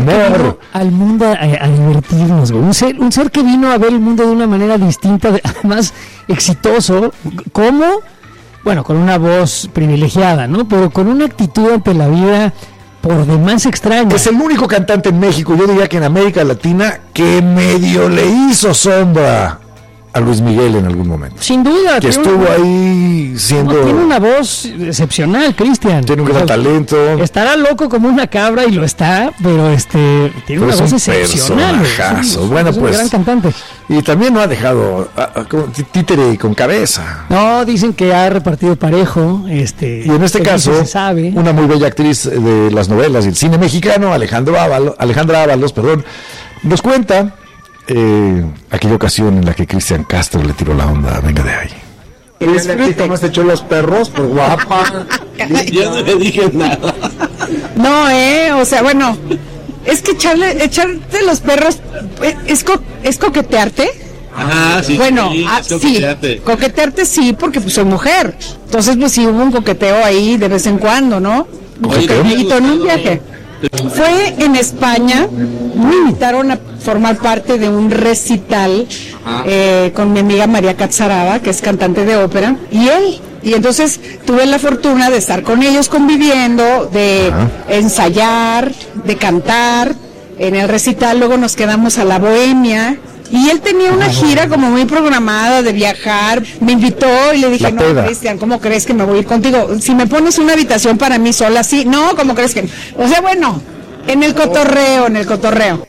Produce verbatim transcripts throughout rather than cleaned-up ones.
amor. Al mundo a, a divertirnos, güey. Un ser, un ser que vino a ver el mundo de una manera distinta, además exitoso. ¿Cómo? Bueno, con una voz privilegiada, ¿no? Pero con una actitud ante la vida por demás extraña. Es el único cantante en México, yo diría que en América Latina, que medio le hizo sombra a Luis Miguel en algún momento. Sin duda. Que estuvo una... ahí siendo... No, tiene una voz excepcional, Cristian. Tiene un gran o sea, talento. Estará loco como una cabra y lo está, pero este tiene pero una voz excepcional. Es un bueno, es pues. Un gran cantante. Y también no ha dejado a, a, como títere con cabeza. No, dicen que ha repartido parejo. Este, y en este caso, se sabe. Una muy bella actriz de las novelas y el cine mexicano, Alejandro Ábalos, Alejandra Ábalos, perdón, nos cuenta Eh, aquella ocasión en la que Cristian Castro le tiró la onda, venga de ahí. ¿Cómo has hecho los perros? Por guapa. Yo no le dije nada. No, eh, o sea, bueno, es que echarle, echarte los perros es, co, es coquetearte. Ajá, sí. Bueno, sí, ah, coquetearte. sí, coquetearte sí, porque pues soy mujer. Entonces, pues sí hubo un coqueteo ahí de vez en cuando, ¿no? Un coqueteito en un viaje. Fue en España, me invitaron a formar parte de un recital eh, con mi amiga María Catzaraba, que es cantante de ópera, y él. Y entonces tuve la fortuna de estar con ellos conviviendo, de Ajá. ensayar, de cantar. En el recital luego nos quedamos a la bohemia. Y él tenía una gira como muy programada de viajar, me invitó y le dije, no, Cristian, ¿cómo crees que me voy a ir contigo? Si me pones una habitación para mí sola, sí, no, ¿cómo crees que...? O sea, bueno, en el cotorreo, en el cotorreo.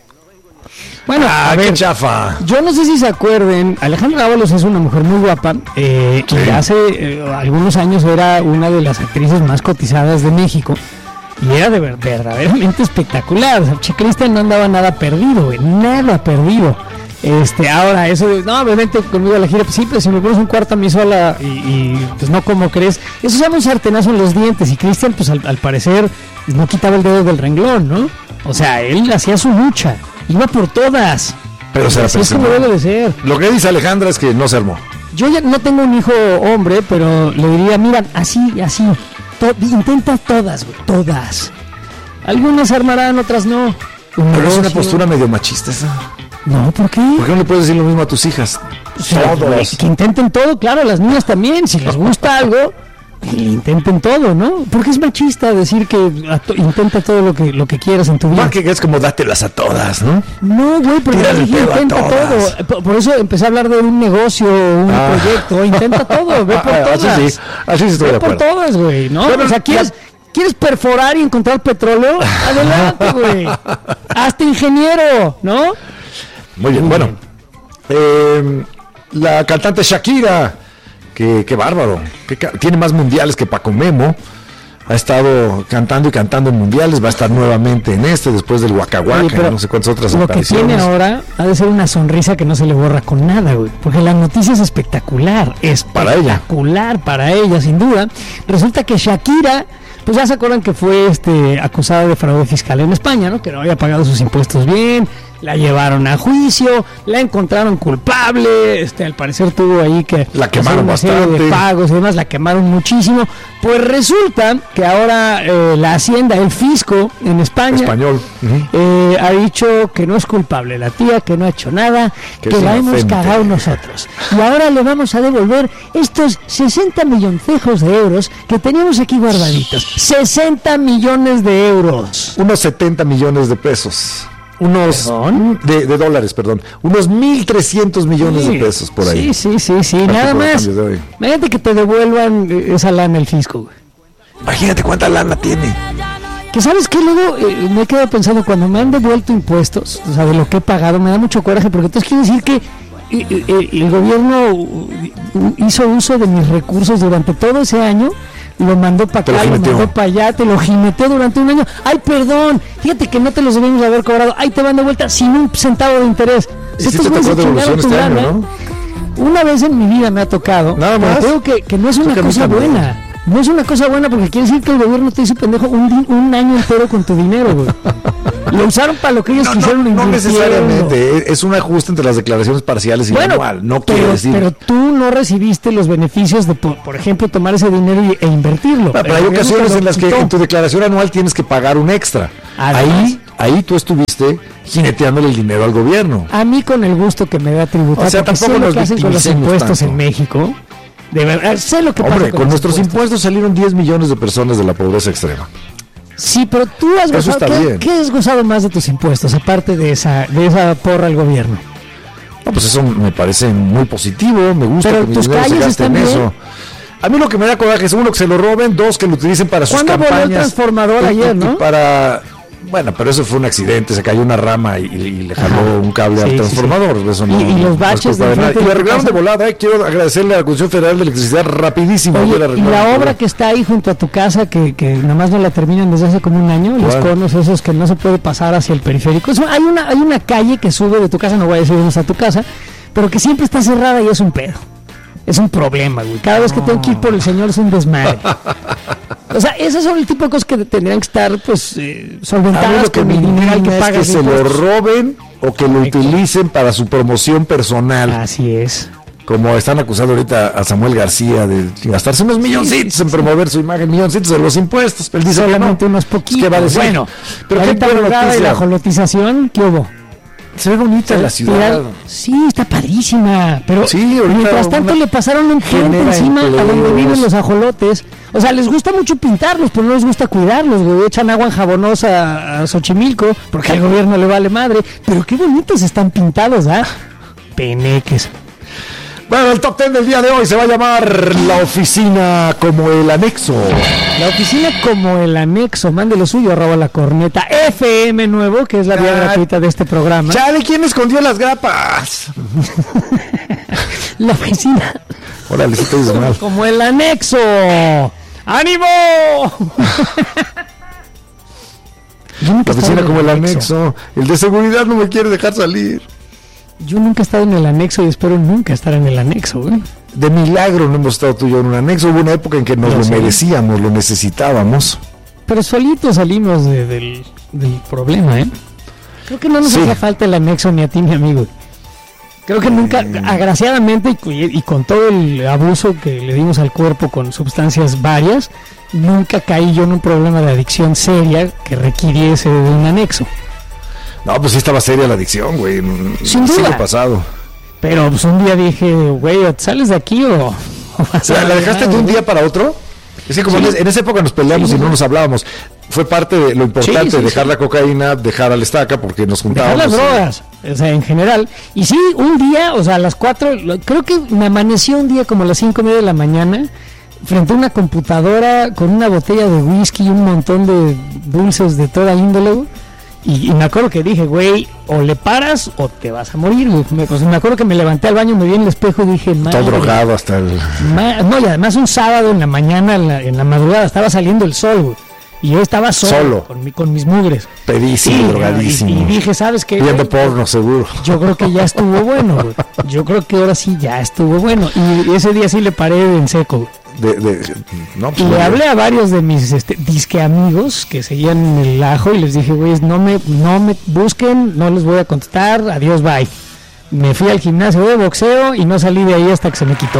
Bueno, ah, a ver, qué chafa. Yo no sé si se acuerden, Alejandra Ábalos es una mujer muy guapa, eh, sí. que hace eh, algunos años era una de las actrices más cotizadas de México. Y era de ver, verdaderamente espectacular. O sea, Che Cristian no andaba nada perdido, güey, nada perdido. Este, ahora, eso de, no, obviamente conmigo a la gira, pues sí, pero si me pones un cuarto a mí sola y, y pues no, como crees, eso se llama un sartenazo en los dientes. Y Cristian, pues al, al parecer, no quitaba el dedo del renglón, ¿no? O sea, él hacía su lucha, iba por todas. Pero se así es como debe de ser. Lo que dice Alejandra es que no se armó. Yo ya no tengo un hijo hombre, pero le diría, mira, así, así, to- intenta todas, güey, todas. Algunas armarán, otras no. Un pero es una postura medio machista esa. No, ¿por qué? ¿Por qué no le puedes decir lo mismo a tus hijas? Sí, todos. Que intenten todo, claro, las niñas también. Si les gusta algo, intenten todo, ¿no? Porque es machista decir que to- intenta todo lo que lo que quieras en tu vida. Porque es como dátelas a todas, ¿no? No, güey, pero Tírale dije, intenta todo. Por, por eso empecé a hablar de un negocio, un ah. proyecto. Intenta todo, ve por todas. Así sí, así sí estoy ve de acuerdo. por todas, güey, ¿no? Pero, o sea, ¿quieres, ya... ¿quieres perforar y encontrar petróleo? Adelante, güey. Hasta ingeniero, ¿no? Muy bien, bueno, eh, la cantante Shakira, que, que bárbaro, que ca- tiene más mundiales que Paco Memo, ha estado cantando y cantando en mundiales, va a estar nuevamente en este, después del Waka Waka, no sé cuántas otras lo apariciones. Lo que tiene ahora ha de ser una sonrisa que no se le borra con nada, güey, porque la noticia es espectacular, espectacular para ella, para ella, sin duda. Resulta que Shakira, pues ya se acuerdan que fue este acusada de fraude fiscal en España, ¿no? Que no había pagado sus impuestos bien, la llevaron a juicio, la encontraron culpable, este al parecer tuvo ahí que la quemaron una serie bastante de pagos y demás, la quemaron muchísimo. Pues resulta que ahora eh, la Hacienda, el fisco en España, español, uh-huh. eh, ha dicho que no es culpable la tía, que no ha hecho nada, que, que la hemos cagado nosotros. Y ahora le vamos a devolver estos sesenta milloncejos de euros que teníamos aquí guardaditos. sesenta millones de euros. Unos setenta millones de pesos. Unos de, de dólares, perdón, unos mil trescientos millones sí, de pesos por ahí. Sí, sí, sí, sí, nada más. De Imagínate que te devuelvan esa lana el fisco, güey. Imagínate cuánta lana tiene. Que sabes que luego eh, me he quedado pensando cuando me han devuelto impuestos, o sea, de lo que he pagado, me da mucho coraje porque entonces quiere decir que eh, eh, el gobierno hizo uso de mis recursos durante todo ese año. Lo mandó para acá, lo, lo mandó para allá, te lo jineteó durante un año. Ay, perdón, fíjate que no te los debemos haber cobrado. Ay, te van de vuelta sin un centavo de interés. ¿Y si te tocó devolución este año, no? Una vez en mi vida me ha tocado. Nada más. Creo que, que no es una cosa buena. No es una cosa buena porque quiere decir que el gobierno te hizo pendejo un, un año entero con tu dinero, güey. Lo usaron para lo que ellos no, quisieron. No, no necesariamente, es un ajuste entre las declaraciones parciales y bueno, anual, no pero, quiere decir. Pero tú no recibiste los beneficios de, por, por ejemplo, tomar ese dinero y, e invertirlo. Pero, pero hay ocasiones en las que en tu declaración anual tienes que pagar un extra. Además, ahí ahí tú estuviste jineteándole el dinero al gobierno. A mí con el gusto que me da tributar, O sea, porque tampoco sé lo nos que hacen con los victimicemos impuestos tanto. en México. De verdad, sé lo que pasa Hombre, con, con los nuestros impuestos. impuestos salieron diez millones de personas de la pobreza extrema. Sí, pero tú has Eso gozado, está ¿qué, bien. ¿qué has gozado más de tus impuestos, aparte de esa, de esa porra al gobierno? No, pues eso me parece muy positivo, me gusta Pero que mi tus dinero se calles gaste en están eso. bien. A mí lo que me da coraje es, uno, que se lo roben, dos, que lo utilicen para sus ¿Cuándo voló campañas. el transformador y- ayer, y- y no? para... Bueno, pero eso fue un accidente, se cayó una rama y, y le jaló Ajá. un cable Sí, al sí, transformador. sí. Eso no, Y- y los no es baches culpa de de nadie. enfrente Y lo de tu arreglaron de casa. volada, eh. Quiero agradecerle a la Comisión Federal de Electricidad rapidísimo. Oye, ayer y arreglaron la de obra volada. que está ahí junto a tu casa, que, que nada más no la terminan desde hace como un año, los ¿Cuál? conos esos que no se puede pasar hacia el periférico. Eso, hay, una, hay una calle que sube de tu casa, no voy a decir dónde está tu casa, pero que siempre está cerrada y es un pedo. Es un problema, güey. Cada vez que tengo que ir por el señor es un desmadre. O sea, esos son el tipo de cosas que tendrían que estar, pues, eh, A mí solventadas lo que con me el dinero que indigna es pagas que de se lo impuestos. roben o que lo Correcto. utilicen para su promoción personal. Así es. Como están acusando ahorita a Samuel García de gastarse unos milloncitos en promover su imagen, milloncitos de los impuestos. Él dice que Solamente no. unos Pues, poquitos. ¿qué va a decir? Bueno, pero qué ahorita buena abogada y noticia. la jolotización, ¿qué hubo? Se ve bonita la ciudad. Tirar- Sí, está padrísima. Pero Sí, ahorita mientras tanto una- le pasaron un puente genera encima a donde empleos. viven los ajolotes. O sea, les gusta mucho pintarlos, pero no les gusta cuidarlos, güey. Echan agua enjabonosa a Xochimilco porque al gobierno le vale madre. Pero qué bonitos están pintados, ¿ah? Peneques. Bueno, el top ten del día de hoy se va a llamar La Oficina como el Anexo. La oficina como el anexo, mande lo suyo, arroba la corneta F M nuevo, que es la vía Ah, gratuita de este programa. Chale, ¿quién escondió las grapas? La oficina Órale, sí te dices mal. como el anexo. ¡Ánimo! Yo nunca La he estado oficina en como el Anexo. El de seguridad no me quiere dejar salir. Yo nunca he estado en el anexo y espero nunca estar en el anexo, güey. De milagro no hemos estado tú y yo en un anexo. Hubo una época en que nos Yo lo sé. merecíamos, lo necesitábamos. Pero solitos salimos de- del, del problema, ¿eh? Creo que no nos Sí. hacía falta el anexo ni a ti ni a mí, güey. Creo que nunca, agraciadamente y, cu- y con todo el abuso que le dimos al cuerpo con sustancias varias, nunca caí yo en un problema de adicción seria que requiriese de un anexo. No, pues sí estaba seria la adicción, güey. Sin El siglo duda. pasado. Pero pues un día dije, güey, o te sales de aquí o... o vas O sea, a ¿la dejaste valer de un madre, día para otro? Es que como Sí. en, es- en esa época nos peleamos Sí, y no sí. nos hablábamos. Fue parte de lo importante, Sí, sí, dejar sí. la cocaína, dejar al estaca, porque nos dejar juntábamos. las y- drogas, o sea, en general. Y sí, un día, o sea, a las cuatro, lo- creo que me amaneció un día como a las cinco y media de la mañana, frente a una computadora con una botella de whisky y un montón de dulces de toda índole, güey. Y, y me acuerdo que dije, güey, o le paras o te vas a morir, güey. Me, pues me acuerdo que me levanté al baño, me vi en el espejo y dije, madre, Todo drogado hasta el... ma- no, y además un sábado en la mañana, en la, en la madrugada, estaba saliendo el sol, güey. Y yo estaba solo, Solo. Con, mi- con mis mugres. pedísimo, Sí, drogadísimo. Y, y dije, ¿sabes qué? Viendo güey? porno, seguro. Yo creo que ya estuvo bueno, güey. Yo creo que ahora sí ya estuvo bueno. Y ese día sí le paré en seco, güey. De, de, no, pues, Y le bueno. hablé a varios de mis este, disque amigos que seguían en el ajo y les dije, güey, no me, no me busquen, no les voy a contestar, adiós, bye. Me fui al gimnasio de boxeo y no salí de ahí hasta que se me quitó.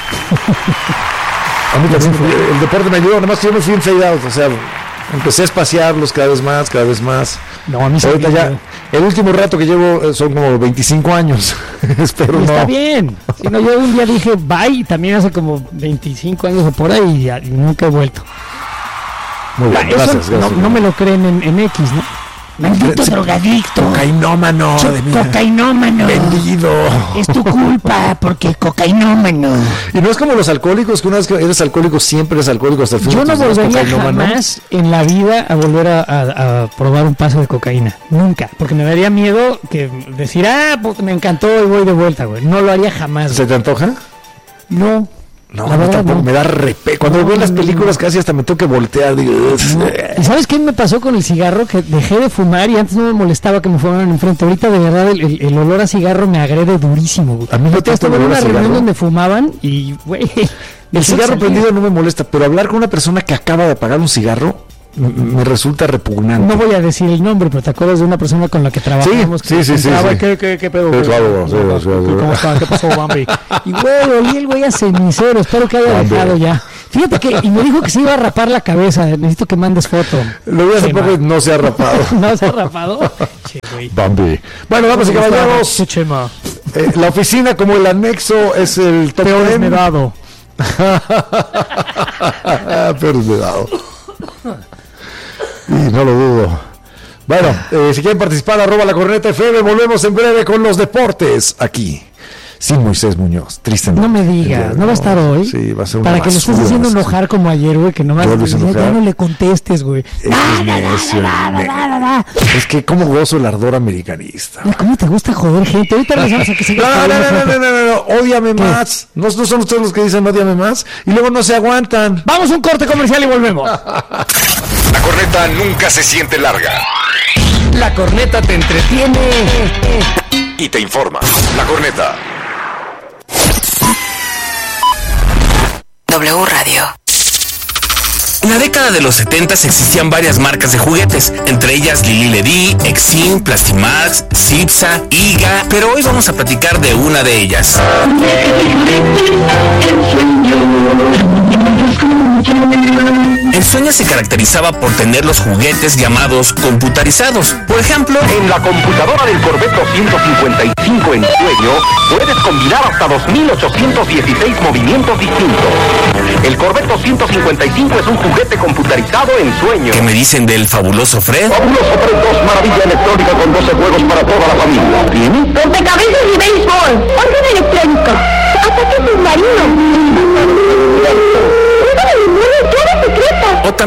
A mí también fue- el deporte me ayudó, nada más que yo me fui en fade out, o sea, empecé a espaciarlos cada vez más, cada vez más. No, a mí se Ahorita me- ya, el último rato que llevo eh, son como veinticinco años. Espero Y no. está bien. Si no, yo un día dije bye y también hace como veinticinco años o por ahí y, ya- y nunca he vuelto. Muy bien, Eso gracias, no, gracias. no me lo creen en, en X, ¿no? Maldito Sí. drogadicto. Cocainómano, de mí. Cocainómano. Vendido. Es tu culpa porque cocainómano. Y no es como los alcohólicos, que una vez que eres alcohólico, siempre eres alcohólico hasta el fin. Yo de no tus días, volvería cocainómano. jamás en la vida a volver a, a- a probar un paso de cocaína. Nunca. Porque me daría miedo que decir, ah, pues me encantó y voy de vuelta, güey. No lo haría jamás. ¿Se güey. te antoja? No. No, La a mí verdad, tampoco, no. me da repe. Cuando No, veo las no, películas casi hasta me tengo que voltear. Digo, ¿Y sabes qué me pasó con el cigarro? Que dejé de fumar y antes no me molestaba que me fumaran enfrente. Ahorita de verdad el, el- el olor a cigarro me agrede durísimo, güey. A mí me Ahorita tanto estaba el en olor a una reunión cigarro. donde fumaban y, güey... el cigarro salía. prendido no me molesta, pero hablar con una persona que acaba de apagar un cigarro m- me resulta repugnante. No voy a decir el nombre, pero te acuerdas de una persona con la que trabajamos. Sí, que sí, sí, sí, entraba, sí. ¿Qué, qué, qué pedo? Sí, güey? claro, sí, ¿Cómo sí, sí. ¿Cómo está? ¿Qué pasó, Bambi? Y güey, olí el güey a cenicero. Espero que haya Bambi. dejado ya. Fíjate que, y me dijo que se iba a rapar la cabeza. Necesito que mandes foto. Lo vi hace Chema. poco y no se ha rapado. ¿No se ha rapado? Che, güey. Bambi. Bueno, damas y caballeros, Che, Chema. eh, la oficina como el anexo es el top Peor ten. esmerado. Peor esmerado. Y no lo dudo. Bueno, eh, si quieren participar, arroba la corneta F M. Volvemos en breve con los deportes aquí. Sin Moisés Muñoz, tristemente. No me digas, ¿no va a estar hoy? Sí, va a ser una Para que lo estés basura, haciendo sí. enojar como ayer, güey, que nomás Yo lo hice ya, enojar. ya no le contestes, güey. Es necio, ne- Es que como gozo el ardor americanista. Ay, ¿cómo te gusta joder gente? Ahorita regresamos a que sigas No, no, no, jodiendo no, no, gente. no, no, no, ódiame más. No, no son ustedes los que dicen ódiame más y luego no se aguantan. Vamos a un corte comercial y volvemos. La corneta nunca se siente larga La corneta te entretiene y te informa. La corneta. W Radio. En la década de los setentas existían varias marcas de juguetes, entre ellas Lili Ledy, Exim, Plastimax, Cipsa, Iga, pero hoy vamos a platicar de una de ellas. Ensueña se caracterizaba por tener los juguetes llamados computarizados. Por ejemplo, En la computadora del Corvette doscientos cincuenta y cinco en Sueño puedes combinar hasta dos mil ochocientos dieciséis movimientos distintos. El Corvette doscientos cincuenta y cinco es un juguete computarizado en Sueño. ¿qué me dicen del fabuloso Fred? Fabuloso Fred dos, maravilla electrónica con doce juegos para toda la familia. ¿Tiene? Rompecabezas y béisbol, orden electrónico, ataque submarino.